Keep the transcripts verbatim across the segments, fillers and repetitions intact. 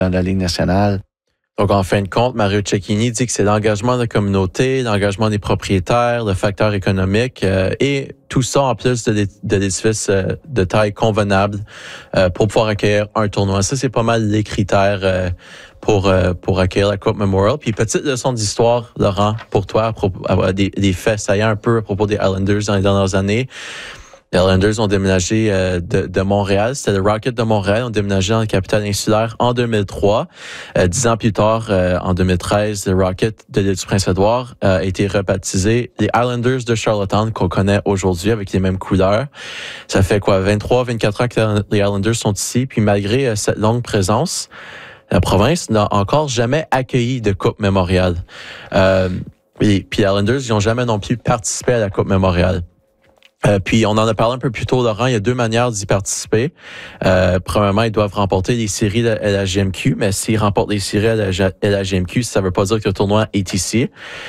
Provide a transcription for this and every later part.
dans la Ligue nationale. Donc, en fin de compte, Mario Cecchini dit que c'est l'engagement de la communauté, l'engagement des propriétaires, le facteur économique euh, et tout ça en plus de, de l'édifice euh, de taille convenable euh, pour pouvoir accueillir un tournoi. Ça, c'est pas mal les critères euh, pour euh, pour accueillir la Coupe Memorial. Puis, petite leçon d'histoire, Laurent, pour toi, à propos, à, des, des faits saillants un peu à propos des Islanders dans les dernières années. Les Islanders ont déménagé euh, de, de Montréal. C'était le Rocket de Montréal. Ont déménagé dans la capitale insulaire en deux mille trois. Euh, dix ans plus tard, euh, en deux mille treize, le Rocket de l'île du Prince-Édouard euh, a été rebaptisé les Islanders de Charlottetown qu'on connaît aujourd'hui avec les mêmes couleurs. Ça fait quoi, vingt-trois, vingt-quatre ans que les Islanders sont ici. Puis malgré euh, cette longue présence, la province n'a encore jamais accueilli de Coupe Memorial. Euh, et, puis les Islanders, ils n'ont jamais non plus participé à la Coupe Memorial. Euh, puis, on en a parlé un peu plus tôt, Laurent, il y a deux manières d'y participer. Euh, premièrement, ils doivent remporter les séries de la L H J M Q, mais s'ils remportent les séries de la L H J M Q, ça veut pas dire que le tournoi est ici.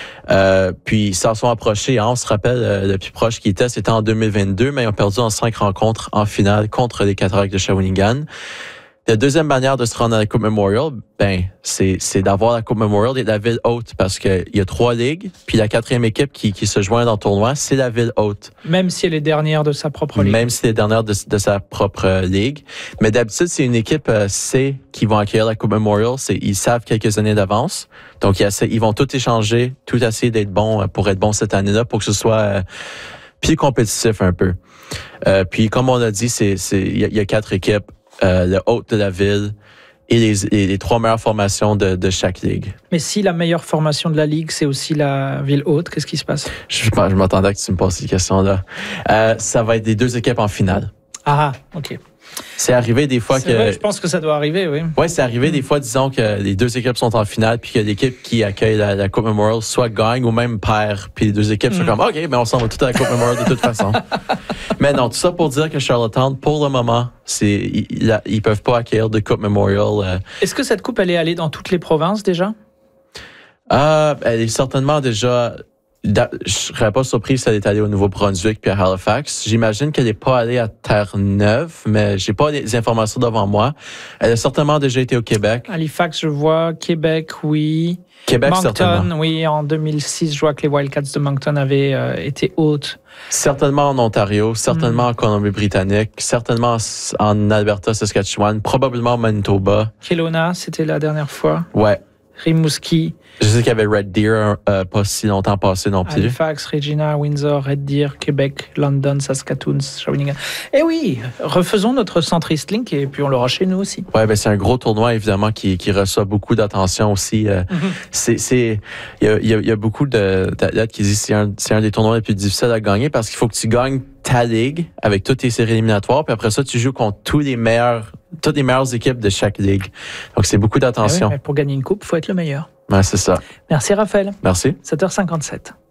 Euh, puis, ils s'en sont approchés. Hein, on se rappelle, euh, le plus proche qui était, c'était en deux mille vingt-deux, mais ils ont perdu en cinq rencontres en finale contre les Cataractes de Shawinigan. La deuxième manière de se rendre à la Coupe Memorial, ben, c'est, c'est d'avoir la Coupe Memorial et la ville hôte, parce que il y a trois ligues, puis la quatrième équipe qui, qui se joint dans le tournoi, c'est la ville hôte. Même si elle est dernière de sa propre ligue. Même si elle est dernière de, de sa propre euh, ligue. Mais d'habitude, c'est une équipe euh, C qui vont accueillir la Coupe Memorial. C'est, ils savent quelques années d'avance. Donc, ils, essaient, ils vont tout échanger, tout essayer d'être bons pour être bons cette année-là, pour que ce soit euh, plus compétitif un peu. Euh, puis, comme on l'a dit, c'est, c'est, il y, y a quatre équipes. Euh, le hôte de la ville et les, et les trois meilleures formations de, de chaque ligue. Mais si la meilleure formation de la ligue, c'est aussi la ville hôte, qu'est-ce qui se passe? Je, je m'attendais à que tu me poses ces questions-là. Euh, ça va être les deux équipes en finale. Ah, OK. C'est arrivé des fois c'est que... Vrai, je pense que ça doit arriver, oui. Oui, c'est arrivé mmh. des fois, disons que les deux équipes sont en finale, puis que l'équipe qui accueille la, la Coupe Memorial soit gagne ou même perd, puis les deux équipes mmh. sont comme, OK, mais on s'en va tout à la Coupe Memorial de toute façon. Mais non, tout ça pour dire que Charlottetown, pour le moment, c'est ils, ils peuvent pas accueillir de Coupe Memorial. Euh. Est-ce que cette coupe, elle est allée dans toutes les provinces déjà? Euh, elle est certainement déjà... Je serais pas surpris si elle est allée au Nouveau-Brunswick puis à Halifax. J'imagine qu'elle n'est pas allée à Terre-Neuve, mais j'ai pas les informations devant moi. Elle a certainement déjà été au Québec. Halifax, je vois. Québec, oui. Québec, Moncton, certainement. Oui. En deux mille six, je vois que les Wildcats de Moncton avaient euh, été hôtes. Certainement en Ontario, certainement mm. en Colombie-Britannique, certainement en Alberta, Saskatchewan, probablement en Manitoba. Kelowna, c'était la dernière fois. Ouais. Rimouski. Je sais qu'il y avait Red Deer euh, pas si longtemps passé non plus. Halifax, Regina, Windsor, Red Deer, Québec, London, Saskatoon, Shawinigan. Eh oui, refaisons notre Centrist Link et puis on l'aura chez nous aussi. Ouais, ben c'est un gros tournoi évidemment qui, qui reçoit beaucoup d'attention aussi. Euh, mm-hmm. C'est, c'est, il y a, y a, y a beaucoup de, d'athlètes qui disent que c'est un, c'est un des tournois les plus difficiles à gagner parce qu'il faut que tu gagnes ta ligue avec toutes tes séries éliminatoires, puis après ça tu joues contre tous les meilleurs, toutes les meilleures équipes de chaque ligue. Donc c'est beaucoup d'attention. Eh oui, mais pour gagner une coupe, il faut être le meilleur. Ouais, c'est ça. Merci Raphaël. Merci. sept heures cinquante-sept.